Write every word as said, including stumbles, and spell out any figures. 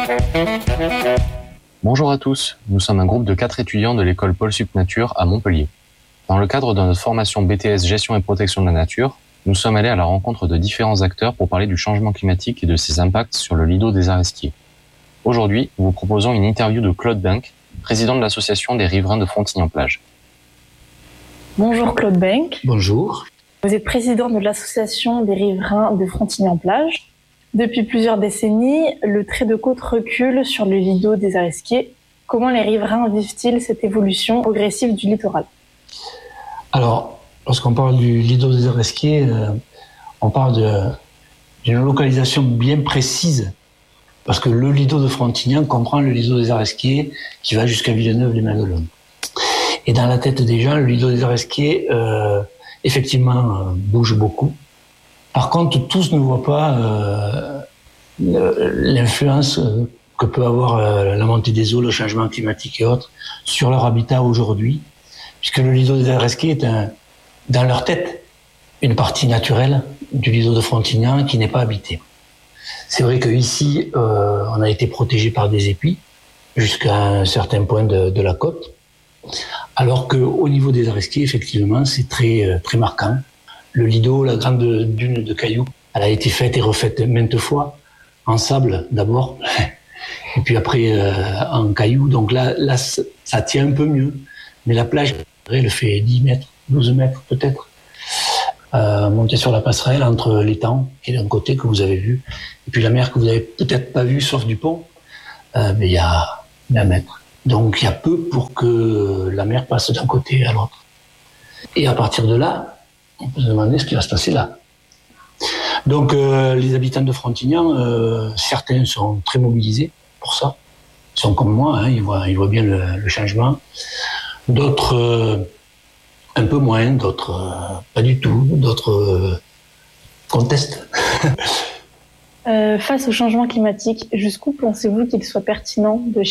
Bonjour à tous, nous sommes un groupe de quatre étudiants de l'école Pôle Sup Nature à Montpellier. Dans le cadre de notre formation B T S Gestion et Protection de la Nature, nous sommes allés à la rencontre de différents acteurs pour parler du changement climatique et de ses impacts sur le lido des Aresquiers. Aujourd'hui, nous vous proposons une interview de Claude Benck, président de l'association des riverains de Frontignan-Plage. Bonjour Claude Benck. Bonjour. Vous êtes président de l'association des riverains de Frontignan-Plage. Depuis plusieurs décennies, le trait de côte recule sur le lido des Aresquiers. Comment les riverains vivent-ils cette évolution progressive du littoral ? Alors, lorsqu'on parle du lido des Aresquiers, euh, on parle de, d'une localisation bien précise, parce que le lido de Frontignan comprend le lido des Aresquiers qui va jusqu'à Villeneuve-les-Maguelones. Et dans la tête des gens, le lido des Aresquiers, euh, effectivement, euh, bouge beaucoup. Par contre, tous ne voient pas euh, l'influence que peut avoir euh, la montée des eaux, le changement climatique et autres sur leur habitat aujourd'hui, puisque le lido des Aresquiers est un, dans leur tête une partie naturelle du lido de Frontignan qui n'est pas habitée. C'est vrai qu'ici, euh, on a été protégé par des épis jusqu'à un certain point de, de la côte, alors qu'au niveau des Aresquiers, effectivement, c'est très, très marquant. Le lido, la grande dune de cailloux, elle a été faite et refaite maintes fois, en sable d'abord, et puis après euh, en cailloux. Donc là, là, ça tient un peu mieux. Mais la plage, elle fait dix mètres, douze mètres peut-être. Euh, montée sur la passerelle entre l'étang, qui est d'un côté que vous avez vu, et puis la mer que vous n'avez peut-être pas vue, sauf du pont, euh, mais il y a un mètre. Donc il y a peu pour que la mer passe d'un côté à l'autre. Et à partir de là, on peut se demander ce qui va se passer là. Donc euh, les habitants de Frontignan, euh, certains sont très mobilisés pour ça. Ils sont comme moi, hein, ils, voient, ils voient bien le, le changement. D'autres euh, un peu moins, d'autres euh, pas du tout, d'autres euh, contestent. euh, Face au changement climatique, jusqu'où pensez-vous qu'il soit pertinent de